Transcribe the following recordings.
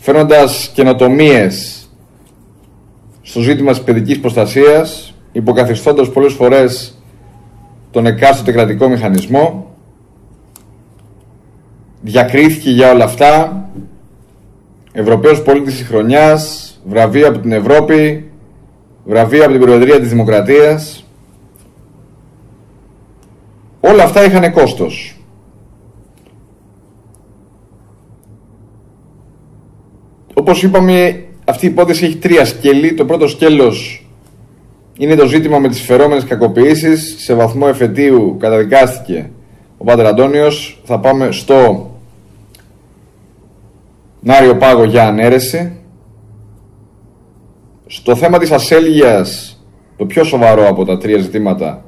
φέρνοντας καινοτομίες στο ζήτημα της παιδικής προστασίας, υποκαθιστώντας πολλές φορές τον εκάστοτε κρατικό μηχανισμό. Διακρίθηκε για όλα αυτά Ευρωπαίος πολίτης της χρονιάς, βραβείο από την Ευρώπη, βραβείο από την Προεδρία της Δημοκρατίας. Όλα αυτά είχαν κόστος. Όπως είπαμε, αυτή η υπόθεση έχει τρία σκέλη. Το πρώτο σκέλος είναι το ζήτημα με τις φερόμενες κακοποιήσεις. Σε βαθμό εφετείου καταδικάστηκε ο Πάτερ Αντώνιος. Θα πάμε στο Νάριο Πάγο για ανέρεση. Στο θέμα της ασέλγειας, το πιο σοβαρό από τα τρία ζητήματα,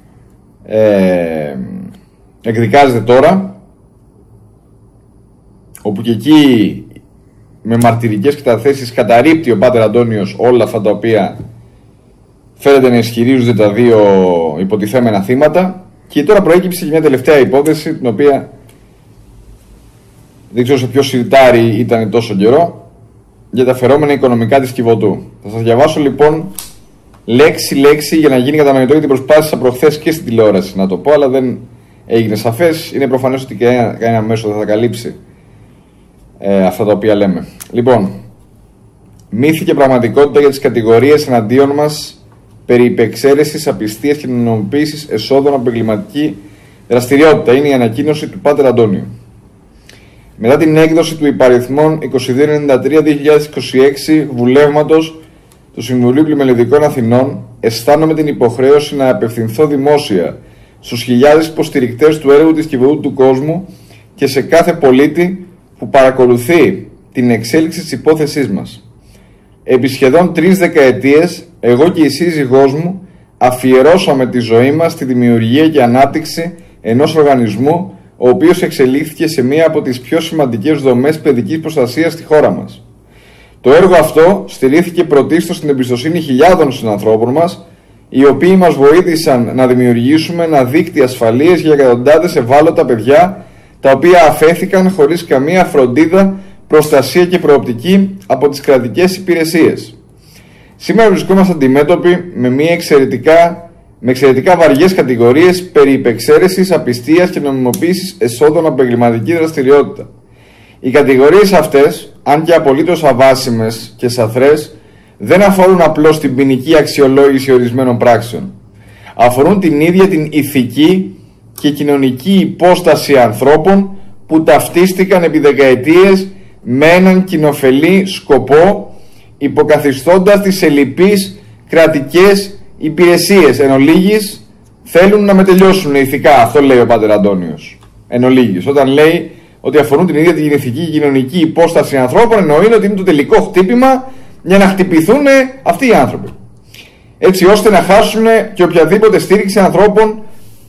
εκδικάζεται τώρα, όπου και εκεί με μαρτυρικές καταθέσεις καταρρίπτει ο Πάτερ Αντώνιος όλα αυτά τα οποία φαίνεται να ισχυρίζονται τα δύο υποτιθέμενα θύματα. Και τώρα προέκυψε και μια τελευταία υπόθεση, την οποία δεν ξέρω σε ποιο σιρτάρι ήταν τόσο καιρό, για τα φερόμενα οικονομικά της Κιβωτού. Θα σας διαβάσω λοιπόν λέξη-λέξη για να γίνει κατανοητό, γιατί προσπάθησα προχθές και στην τηλεόραση να το πω, αλλά δεν έγινε σαφές. Είναι προφανές ότι κανένα μέσο δεν θα καλύψει αυτά τα οποία λέμε. Λοιπόν, μύθη και πραγματικότητα για τις κατηγορίες εναντίον μας περί υπεξαίρεσης, απιστίας και νομιμοποίησης εσόδων από εγκληματική δραστηριότητα. Είναι η ανακοίνωση του Πάτερ Αντώνιου. Μετά την έκδοση του υπαριθμών 2293-2026 βουλεύματος του Συμβουλίου Πλημελιδικών Αθηνών, αισθάνομαι την υποχρέωση να απευθυνθώ δημόσια στους χιλιάδες υποστηρικτές του έργου της Κιβωτού του κόσμου και σε κάθε πολίτη που παρακολουθεί την εξέλιξη της υπόθεσής μας. Επί σχεδόν 3 δεκαετίες, εγώ και η σύζυγός μου αφιερώσαμε τη ζωή μας στη δημιουργία και ανάπτυξη ενός οργανισμού, ο οποίος εξελίχθηκε σε μία από τις πιο σημαντικές δομές παιδικής προστασίας στη χώρα μας. Το έργο αυτό στηρίχθηκε πρωτίστως στην εμπιστοσύνη χιλιάδων συνανθρώπων μας, οι οποίοι μας βοήθησαν να δημιουργήσουμε ένα δίκτυο ασφαλείας για εκατοντάδες ευάλωτα παιδιά, τα οποία αφέθηκαν χωρίς καμία φροντίδα, προστασία και προοπτική από τις κρατικές υπηρεσίες. Σήμερα βρισκόμαστε αντιμέτωποι με εξαιρετικά βαριές κατηγορίες περί υπεξαίρεσης, απιστίας και νομιμοποίησης εσόδων από εγκληματική δραστηριότητα. Οι κατηγορίες αυτές, αν και απολύτως αβάσιμες και σαθρές, δεν αφορούν απλώς την ποινική αξιολόγηση ορισμένων πράξεων. Αφορούν την ίδια την ηθική και κοινωνική υπόσταση ανθρώπων που ταυτίστηκαν επί δεκαετίες με έναν κοινοφελή σκοπό, υποκαθιστώντας τις ελλειπείς κρατικές υπηρεσίες. Εν ολίγης, θέλουν να μετελειώσουν ηθικά. Αυτό λέει ο Πάτερ Αντώνιος. Εν ολίγης, όταν λέει ότι αφορούν την ίδια την ηθική και κοινωνική υπόσταση ανθρώπων, εννοεί ότι είναι το τελικό χτύπημα για να χτυπηθούν αυτοί οι άνθρωποι. Έτσι ώστε να χάσουν και οποιαδήποτε στήριξη ανθρώπων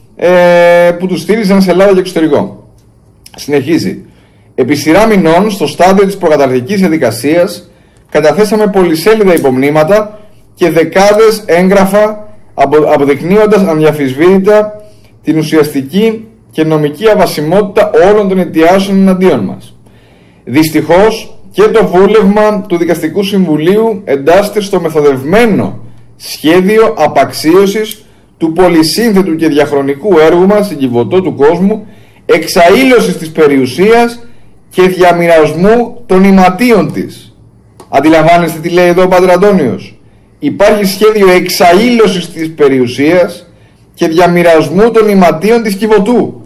που τους στήριζαν σε Ελλάδα και εξωτερικό. Συνεχίζει. Επί σειρά μηνών, στο στάδιο της προκαταρκτικής διαδικασίας, καταθέσαμε πολυσέλιδα υπομνήματα και δεκάδες έγγραφα, αποδεικνύοντας αδιαμφισβήτητα την ουσιαστική και νομική αβασιμότητα όλων των αιτιάσεων εναντίον μας. Δυστυχώς και το βούλευμα του Δικαστικού Συμβουλίου εντάσσεται στο μεθοδευμένο σχέδιο απαξίωσης του πολυσύνθετου και διαχρονικού έργου μας στην Κιβωτό του κόσμου, εξαήλωσης της περιουσίας και διαμοιρασμού των ηματίων της. Αντιλαμβάνεστε τι λέει εδώ ο Πάτερ Αντώνιος? Υπάρχει σχέδιο εξαήλωσης της περιουσίας και διαμοιρασμού των ηματίων της Κιβωτού.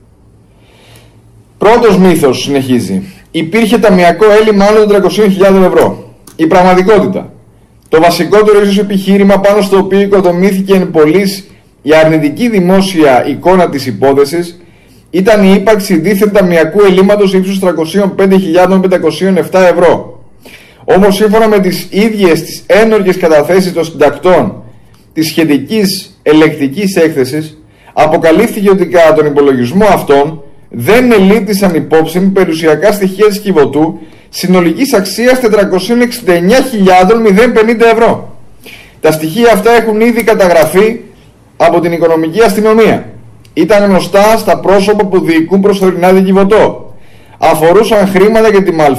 Πρώτος μύθος, συνεχίζει. Υπήρχε ταμιακό έλλειμμα άνω των 300.000 ευρώ. Η πραγματικότητα. Το βασικότερο ίσως επιχείρημα πάνω στο οποίο οικοδομήθηκε εν πολλής η αρνητική δημόσια εικόνα της υπόθεσης ήταν η ύπαρξη δίθεν ταμιακού ελλείμματος ύψους 305.507 ευρώ. Όμως σύμφωνα με τις ίδιες τις ένορκες καταθέσεις των συντακτών της σχετικής ελεκτικής έκθεσης, αποκαλύφθηκε ότι κατά τον υπολογισμό αυτών δεν ελήφθησαν υπόψη περιουσιακά στοιχεία της Κιβωτού συνολικής αξίας 469.050 ευρώ. Τα στοιχεία αυτά έχουν ήδη καταγραφεί από την οικονομική αστυνομία. Ήταν γνωστά στα πρόσωπα που διοικούν προσωρινά την Κιβωτό. Αφορούσαν χρήματα για τη